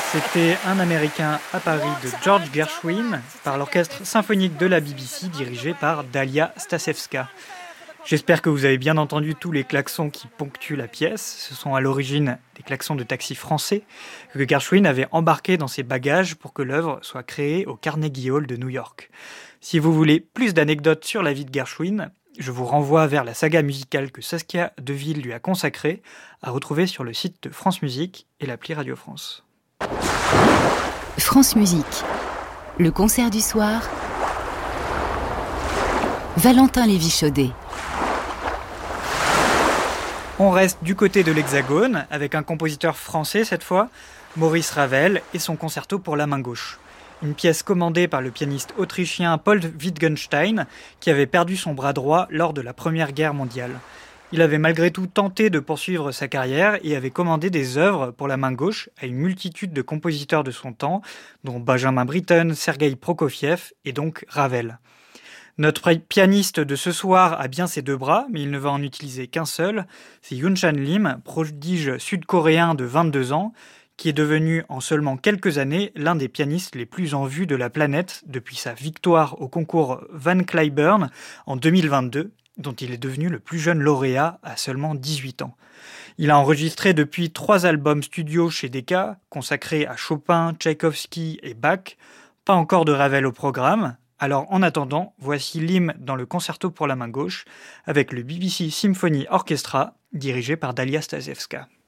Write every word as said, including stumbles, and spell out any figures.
C'était Un Américain à Paris de George Gershwin par l'orchestre symphonique de la B B C dirigé par Dalia Stasevska. J'espère que vous avez bien entendu tous les klaxons qui ponctuent la pièce. Ce sont à l'origine des klaxons de taxi français que Gershwin avait embarqués dans ses bagages pour que l'œuvre soit créée au Carnegie Hall de New York. Si vous voulez plus d'anecdotes sur la vie de Gershwin, je vous renvoie vers la saga musicale que Saskia Deville lui a consacrée, à retrouver sur le site de France Musique et l'appli Radio France. France Musique, le concert du soir, Valentin Lévy-Chaudet. On reste du côté de l'Hexagone, avec un compositeur français cette fois, Maurice Ravel, et son concerto pour la main gauche. Une pièce commandée par le pianiste autrichien Paul Wittgenstein, qui avait perdu son bras droit lors de la Première Guerre mondiale. Il avait malgré tout tenté de poursuivre sa carrière et avait commandé des œuvres pour la main gauche à une multitude de compositeurs de son temps, dont Benjamin Britten, Sergueï Prokofiev et donc Ravel. Notre pianiste de ce soir a bien ses deux bras, mais il ne va en utiliser qu'un seul. C'est Yoon Chan Lim, prodige sud-coréen de vingt-deux ans, qui est devenu en seulement quelques années l'un des pianistes les plus en vue de la planète depuis sa victoire au concours Van Cliburn en deux mille vingt-deux, dont il est devenu le plus jeune lauréat à seulement dix-huit ans. Il a enregistré depuis trois albums studio chez Decca, consacrés à Chopin, Tchaïkovski et Bach. Pas encore de Ravel au programme. Alors en attendant, voici Lim dans le concerto pour la main gauche avec le B B C Symphony Orchestra dirigé par Dalia Stasevska.